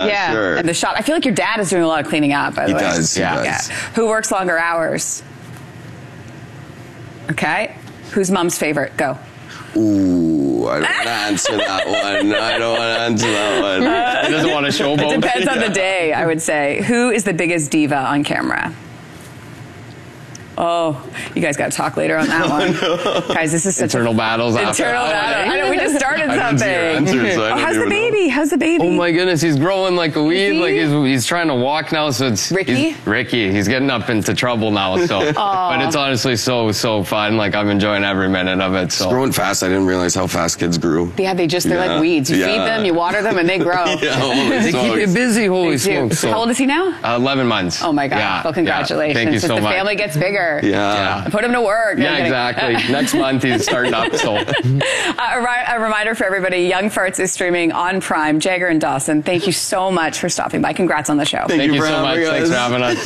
Yeah, sure. And the shop. I feel like your dad is doing a lot of cleaning up, by the way. He does. Yeah. Who works longer hours? Okay. Who's mom's favorite? Go. Ooh, I don't want to answer that one. He doesn't want to showboat. It depends on the day, I would say. Who is the biggest diva on camera? Oh, you guys got to talk later on that one. Guys, this is such internal battles. Internal battle. I know, we just started something. How's the baby? How's the baby? Oh my goodness, he's growing like a weed. Like he's trying to walk now. So it's Ricky. He's getting up into trouble now. So, but it's honestly so fun. Like I'm enjoying every minute of it. So it's growing fast. I didn't realize how fast kids grew. Yeah, they're like weeds. You feed them, you water them, and they grow. They keep you busy. Holy smokes! How old is he now? 11 months. Oh my God! Yeah. Well, congratulations. Thank you so much. The family gets bigger. Yeah. Put him to work. Yeah, exactly. Next month he's starting up. So a reminder for everybody: Young Farts is streaming on Prime. Jagger and Dawson, thank you so much for stopping by. Congrats on the show. Thank you so much. Thanks for having us.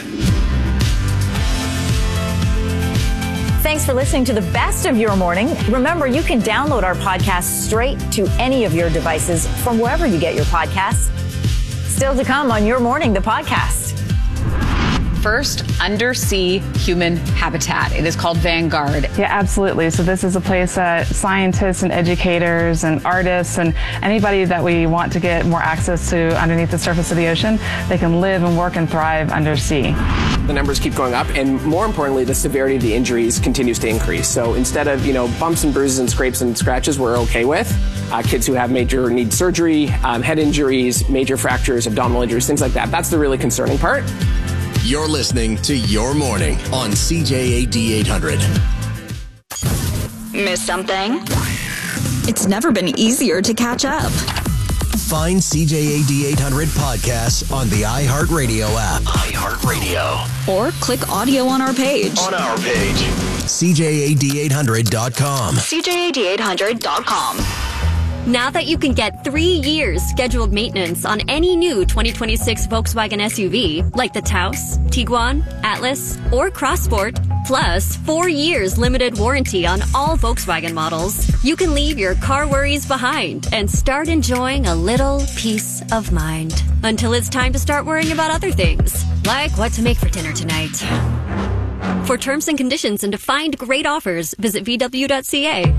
Thanks for listening to the best of your morning. Remember, you can download our podcast straight to any of your devices from wherever you get your podcasts. Still to come on Your Morning, the podcast. First undersea human habitat. It is called Vanguard. Yeah, absolutely. So this is a place that scientists and educators and artists and anybody that we want to get more access to underneath the surface of the ocean, they can live and work and thrive undersea. The numbers keep going up, and more importantly, the severity of the injuries continues to increase. So instead of, bumps and bruises and scrapes and scratches we're okay with, kids who have need surgery, head injuries, major fractures, abdominal injuries, things like that. That's the really concerning part. You're listening to Your Morning on CJAD 800. Miss something? It's never been easier to catch up. Find CJAD 800 podcasts on the iHeartRadio app. iHeartRadio. Or click audio on our page. CJAD800.com. CJAD800.com. Now that you can get 3 years scheduled maintenance on any new 2026 Volkswagen SUV, like the Taos, Tiguan, Atlas, or Crossport, plus 4 years limited warranty on all Volkswagen models, you can leave your car worries behind and start enjoying a little peace of mind. Until it's time to start worrying about other things, like what to make for dinner tonight. For terms and conditions and to find great offers, visit VW.ca.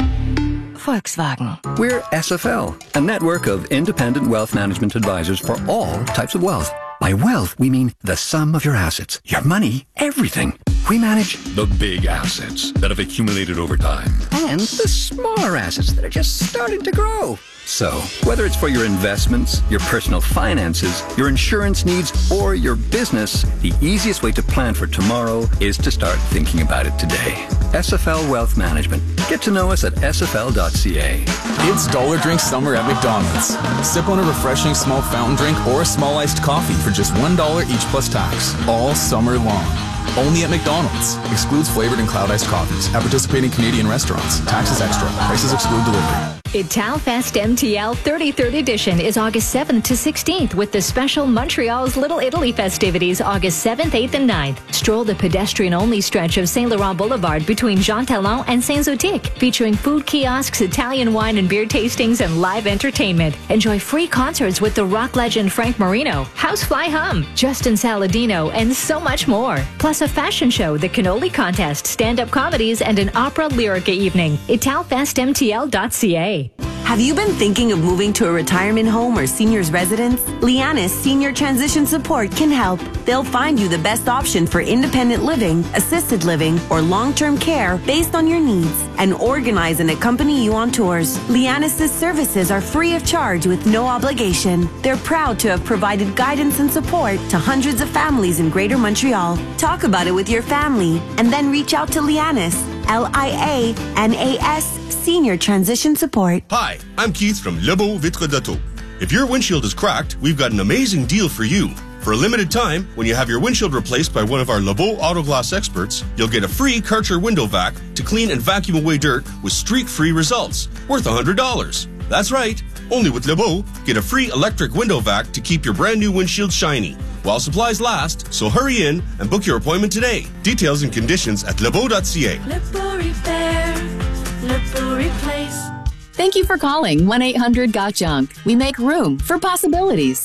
Volkswagen. We're SFL, a network of independent wealth management advisors for all types of wealth. By wealth, we mean the sum of your assets, your money, everything. We manage the big assets that have accumulated over time and the smaller assets that are just starting to grow. So, whether it's for your investments, your personal finances, your insurance needs, or your business, the easiest way to plan for tomorrow is to start thinking about it today. SFL Wealth Management. Get to know us at sfl.ca. It's Dollar Drink Summer at McDonald's. Sip on a refreshing small fountain drink or a small iced coffee for just $1 each plus tax, all summer long. Only at McDonald's. Excludes flavored and cloud iced coffees. At participating Canadian restaurants. Taxes extra. Prices exclude delivery. Italfest MTL 33rd edition is August 7th to 16th with the special Montreal's Little Italy festivities August 7th, 8th, and 9th. Stroll the pedestrian-only stretch of Saint Laurent Boulevard between Jean Talon and Saint-Zotique, featuring food kiosks, Italian wine and beer tastings, and live entertainment. Enjoy free concerts with the rock legend Frank Marino, Housefly Hum, Justin Saladino, and so much more. Plus a fashion show, the Cannoli Contest, stand-up comedies, and an opera lyrica evening. Italfestmtl.ca. Have you been thinking of moving to a retirement home or senior's residence? Lianis Senior Transition Support can help. They'll find you the best option for independent living, assisted living, or long-term care based on your needs and organize and accompany you on tours. Lianis' services are free of charge with no obligation. They're proud to have provided guidance and support to hundreds of families in Greater Montreal. Talk about it with your family and then reach out to Lianis, Lianas Senior Transition Support. Hi, I'm Keith from Lebeau Vitre d'Auto. If your windshield is cracked, we've got an amazing deal for you. For a limited time, when you have your windshield replaced by one of our Lebeau Auto Glass experts, you'll get a free Karcher window vac to clean and vacuum away dirt with streak-free results, worth $100. That's right. Only with Lebeau, get a free electric window vac to keep your brand new windshield shiny while supplies last, so hurry in and book your appointment today. Details and conditions at lebeau.ca. Lebeau Repair, Lebeau Replace. Thank you for calling 1-800-GOT-JUNK. We make room for possibilities.